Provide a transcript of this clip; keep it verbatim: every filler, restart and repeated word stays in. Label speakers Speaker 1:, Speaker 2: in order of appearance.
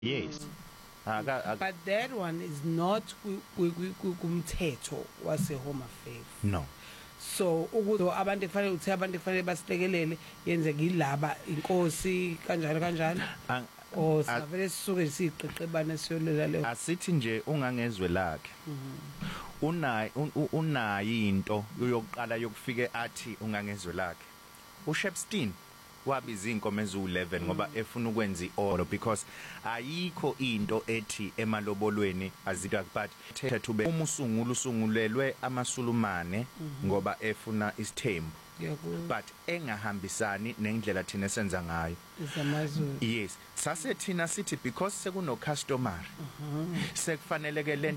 Speaker 1: yes aka aka-
Speaker 2: But that one is not ku- ku- ku- ku- kumthetho wase Home Affairs.
Speaker 1: no
Speaker 2: So ukuthi abantu kufanele uthi abantu kufanele basilekelele yenzeka ilaba inkosi kanjalo kanjalo
Speaker 1: Ang-
Speaker 2: o
Speaker 1: a-
Speaker 2: savele sisuke siqeqebane siyolela leyo.
Speaker 1: asithi nje ungangezwe lakhe unayi un- u- unayi into yokuqala yokufike athi ungangezwe lakhe uShepstein wabiza inkomo ezu eleven ngoba efuna ukwenza ioro because ayikho into ethi emalobolweni azidwa but thethu be umusungulu usungulelwe amasulumane ngoba efuna isithembu
Speaker 2: Ngiyakuzwa
Speaker 1: but engahambisani nendlela thina senza ngayo
Speaker 2: izamazulu.
Speaker 1: yes sase thina sithi because sekuno customer sekufanele ke le